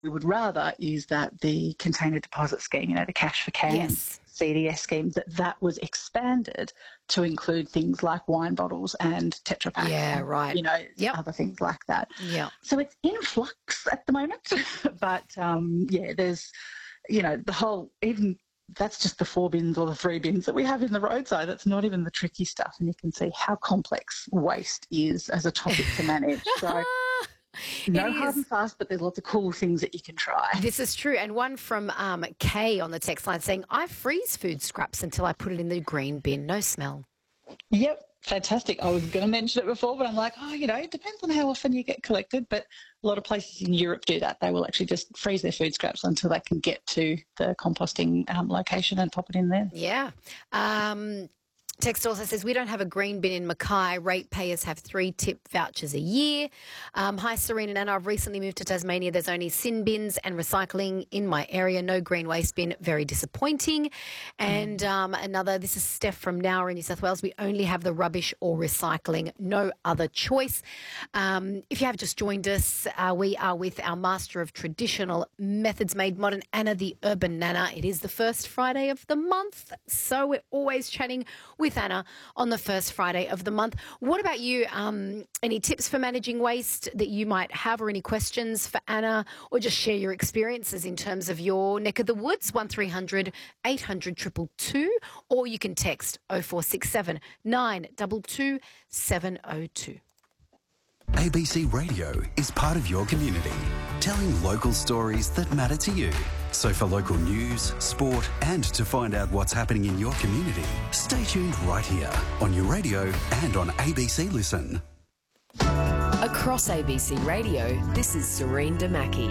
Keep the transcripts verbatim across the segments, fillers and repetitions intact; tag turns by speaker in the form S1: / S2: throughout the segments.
S1: we would rather is that the container deposit scheme, you know, the cash for cans,
S2: Yes.
S1: C D S scheme, that that was expanded to include things like wine bottles and Tetra Pak.
S2: Yeah,
S1: and,
S2: right.
S1: You know,
S2: Yep.
S1: other things like that.
S2: Yeah.
S1: So it's in flux at the moment. But, um, yeah, there's, you know, the whole, even that's just the four bins or the three bins that we have in the roadside. That's not even the tricky stuff. And you can see how complex waste is as a topic to manage. So no
S2: It
S1: hard
S2: is.
S1: and fast, but there's lots of cool things that you can try.
S2: This is true. And one from um, Kay on the text line saying, I freeze food scraps until I put it in the green bin. No smell.
S1: Yep, fantastic. I was going to mention it before, but I'm like, oh, you know, it depends on how often you get collected. But a lot of places in Europe do that. They will actually just freeze their food scraps until they can get to the composting um, location and pop it in there.
S2: Yeah. Um, text also says, we don't have a green bin in Mackay. Ratepayers have three tip vouchers a year. Um, hi, Serena and Anna. I've recently moved to Tasmania. There's only sin bins and recycling in my area. No green waste bin. Very disappointing. And um, another, this is Steph from Nowra in New South Wales. We only have the rubbish or recycling. No other choice. Um, if you have just joined us, uh, we are with our master of traditional methods made modern, Anna the Urban Nana. It is the first Friday of the month, so we're always chatting with Anna on the first Friday of the month. What about you? Um, any tips for managing waste that you might have, or any questions for Anna, or just share your experiences in terms of your neck of the woods? one three hundred eight hundred two two two, or you can text oh four six seven nine two two seven oh two.
S3: A B C Radio is part of your community, telling local stories that matter to you. So for local news, sport, and to find out what's happening in your community, stay tuned right here on your radio and on A B C Listen.
S4: Across A B C Radio, this is Serene Damaki.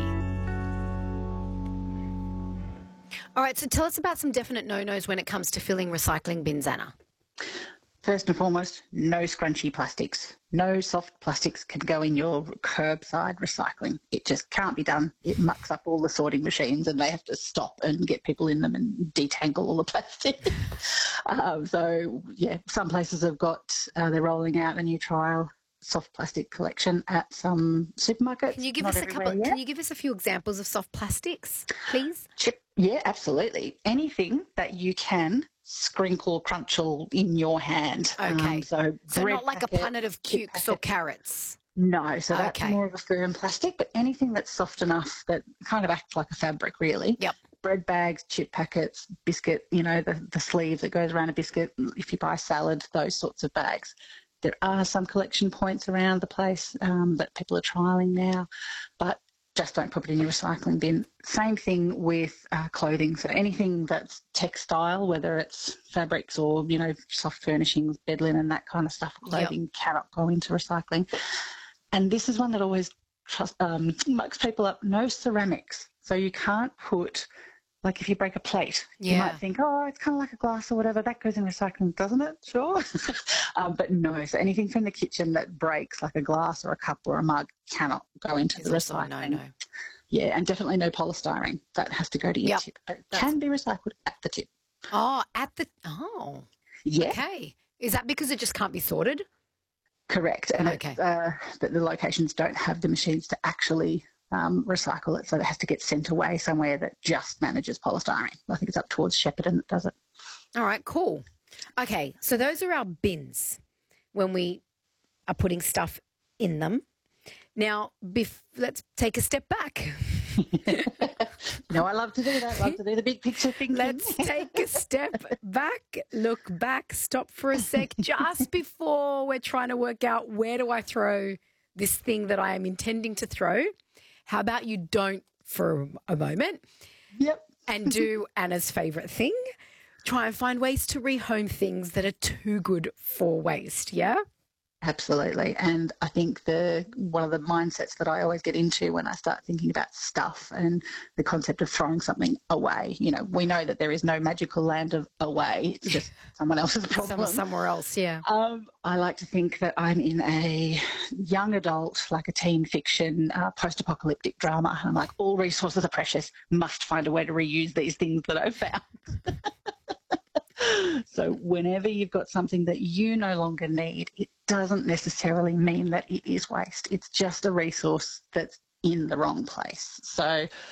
S2: All right, so tell us about some definite no-nos when it comes to filling recycling bins, Anna.
S1: First and foremost, no scrunchy plastics. No soft plastics can go in your curbside recycling. It just can't be done. It mucks up all the sorting machines and they have to stop and get people in them and detangle all the plastic. um, so, yeah, some places have got, uh, they're rolling out a new trial soft plastic collection at some supermarkets.
S2: Can you give
S1: Not
S2: us a couple?
S1: everywhere yet.
S2: Can you give us a few examples of soft plastics, please?
S1: Chip, yeah, absolutely. Anything that you can sprinkle, crunchel in your hand.
S2: Okay.
S1: Um, so
S2: So
S1: bread
S2: not like
S1: packet,
S2: a punnet of
S1: chip
S2: cukes or
S1: packet.
S2: carrots.
S1: No, so that's
S2: Okay.
S1: more of a firm plastic, but anything that's soft enough that kind of acts like a fabric, really.
S2: Yep.
S1: Bread bags, chip packets, biscuit, you know, the, the sleeve that goes around a biscuit, if you buy salad, those sorts of bags. There are some collection points around the place um, that people are trialling now, but just don't put it in your recycling bin. Same thing with uh, clothing. So anything that's textile, whether it's fabrics or, you know, soft furnishings, bed linen, that kind of stuff, clothing cannot go into recycling. And this is one that always trust, um, mucks people up. No ceramics. So you can't put, like if you break a plate, you
S2: Yeah.
S1: might think, oh, it's kind of like a glass or whatever. That goes in recycling, doesn't it? Sure. um, but no. So anything from the kitchen that breaks, like a glass or a cup or a mug, cannot go into
S2: It's
S1: the
S2: also a
S1: recycling.
S2: no-no.
S1: Yeah, and definitely no polystyrene. That has to go to your
S2: Yep.
S1: tip. But it
S2: That's-
S1: can be recycled at the tip.
S2: Oh, at the oh,
S1: Yeah,
S2: okay. Is that because it just can't be sorted?
S1: correct. And
S2: Okay.
S1: it's, uh, that the locations don't have the machines to actually um, recycle it, so it has to get sent away somewhere that just manages polystyrene. I think it's up towards Shepparton that does it.
S2: All right, cool. Okay, so those are our bins when we are putting stuff in them. Now, bef- let's take a step back.
S1: No, I love to do that. Love to do the big picture thinking.
S2: Let's take a step back, look back, stop for a sec, just before we're trying to work out where do I throw this thing that I am intending to throw. How about you don't for a moment
S1: Yep.
S2: and do Anna's favourite thing? Try and find ways to rehome things that are too good for waste, yeah?
S1: Absolutely. And I think the one of the mindsets that I always get into when I start thinking about stuff and the concept of throwing something away, you know, we know that there is no magical land of away. It's just someone else's problem.
S2: Some, somewhere else, yeah.
S1: Um, I like to think that I'm in a young adult, like a teen fiction, uh, post-apocalyptic drama. I'm like, all resources are precious, must find a way to reuse these things that I've found. So whenever you've got something that you no longer need, it doesn't necessarily mean that it is waste. It's just a resource that's in the wrong place. So